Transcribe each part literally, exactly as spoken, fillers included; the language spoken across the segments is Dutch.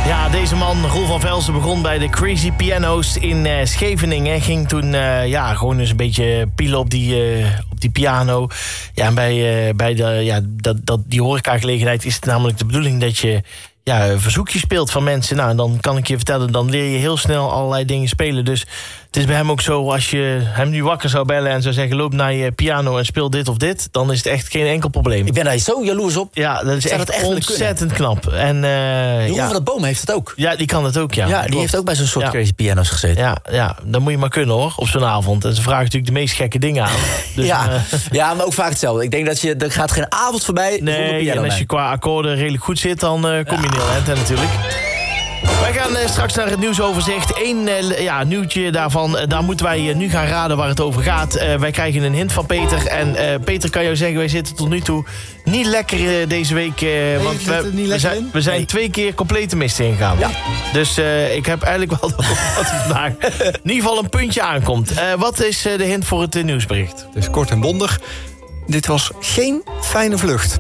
Ja, deze man, Roel van Velzen, begon bij de Crazy Piano's in uh, Scheveningen. Ging toen uh, ja, gewoon eens een beetje pielen op die, uh, op die piano. Ja, en bij, uh, bij de, ja, dat, dat, die horecagelegenheid is het namelijk de bedoeling dat je ja, een verzoekje speelt van mensen. Nou, en dan kan ik je vertellen, dan leer je heel snel allerlei dingen spelen. Dus het is bij hem ook zo, als je hem nu wakker zou bellen en zou zeggen, loop naar je piano en speel dit of dit, dan is het echt geen enkel probleem. Ik ben daar zo jaloers op. Ja, dat is echt, echt ontzettend knap. En, uh, Jeroen ja. van der Boom heeft het ook. Ja, die kan het ook, ja. Ja, die Klopt. heeft ook bij zo'n soort Ja. Crazy Piano's gezeten. Ja, ja, dat moet je maar kunnen hoor, op zo'n avond. En ze vragen natuurlijk de meest gekke dingen aan. Dus, ja. uh, ja, maar ook vaak hetzelfde. Ik denk dat je, er gaat geen avond voorbij zonder nee, piano en als bij. je qua akkoorden redelijk goed zit, dan uh, kom je Ja. niet aan het natuurlijk. Wij gaan uh, straks naar het nieuwsoverzicht. Eén uh, ja, nieuwtje daarvan, uh, daar moeten wij uh, nu gaan raden waar het over gaat. Uh, wij krijgen een hint van Peter. En uh, Peter, kan jou zeggen, wij zitten tot nu toe niet lekker uh, deze week. Uh, Nee, want je zit er we, niet we lekker zijn, in? we zijn Nee. twee keer complete mist ingegaan. Ja. Dus uh, ik heb eigenlijk wel dat er vandaag in ieder geval een puntje aankomt. Uh, wat is uh, de hint voor het uh, nieuwsbericht? Dus kort en bondig. Dit was geen fijne vlucht.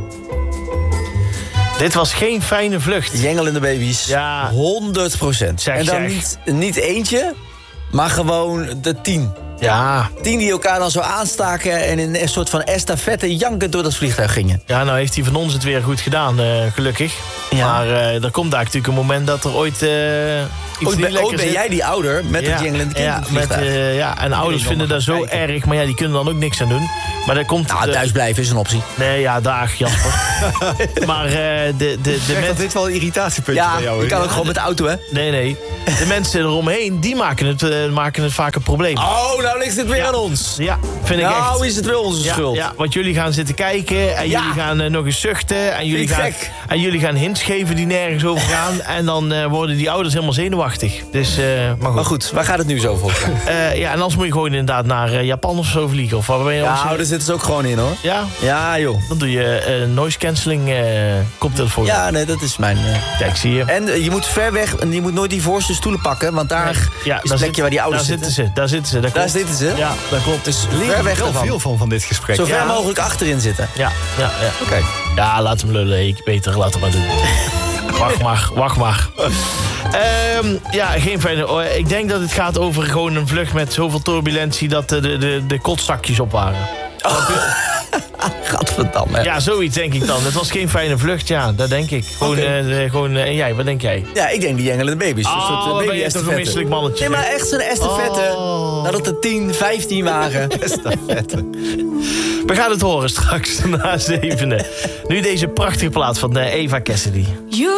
Dit was geen fijne vlucht. Jengelende baby's. Ja. honderd procent. Zeg, En dan zeg. niet, niet eentje, maar gewoon de tien. Ja. Tien die elkaar dan zo aanstaken en in een soort van estafette jankend door dat vliegtuig gingen. Ja, nou heeft hij van ons het weer goed gedaan, uh, gelukkig. Ja. Maar uh, er komt daar natuurlijk een moment dat er ooit uh, iets Ooit niet ben, lekker ooit ben zit. jij die ouder met ja, het jengelende kind ja, in het met, vliegtuig. uh, ja, en ouders nog vinden maar dat zo kijken. erg, maar ja, die kunnen dan ook niks aan doen. Maar dat komt... Nou, uh, thuis blijven is een optie. Nee, ja, dag, Jasper. maar uh, de, de, de Zeg dat mensen... dit wel een irritatiepuntje Ja, bij jou je is. kan ook gewoon met de auto, hè? Nee, nee. De mensen eromheen, die maken het, uh, maken het vaak een probleem. Oh, nou ligt het weer Ja. aan ons. Ja, vind ik echt. Nou is het wel onze Ja, schuld. ja, want jullie gaan zitten kijken en Ja. jullie gaan uh, nog eens zuchten. En jullie, Vind ik gaan, gek. en jullie gaan hints geven die nergens over gaan. En dan uh, worden die ouders helemaal zenuwachtig. Dus, uh, maar goed. Maar goed, waar gaat het nu zo voor? Uh, ja, en anders moet je gewoon inderdaad naar uh, Japan of zo vliegen. Of waar ben je Ja, anders- nou, daar zitten ze ook gewoon in, hoor. Ja, Ja, joh. dan doe je uh, noise cancelling uh, koptelefoon. Ja, nee, dat is mijn... uh, Kijk, zie je. En uh, je moet ver weg, en je moet nooit die voorste stoelen pakken, want daar Ja, is het plekje zit- waar die ouders daar zitten. zitten. ze, daar zitten ze. Dat Daar klopt. zitten ze. Ja, dat klopt. Dus Leer ver weg wel ervan. veel van van dit gesprek. Zo ver Ja. mogelijk achterin zitten. Ja, ja, ja. Oké. Ja, laat hem lullen. Ik beter, laat hem maar doen. Wacht maar, wacht maar. Um, ja, geen fijne... oh, ik denk dat het gaat over gewoon een vlucht met zoveel turbulentie dat de, de, de, de kotzakjes op waren. Gadverdamme. Ja, zoiets denk ik dan. Het was geen fijne vlucht, ja, dat denk ik. Gewoon, Oké. eh, de- gewoon eh, en jij, wat denk jij? Ja, ik denk die jengelende baby's. Een soort, Oh, uh, ben baby je toch een misselijk mannetje. Nee, maar echt zo'n estafette. Oh. Dat het er tien, vijftien waren. We gaan het horen straks na zevenen. Nu deze prachtige plaat van eh, Eva Cassidy. You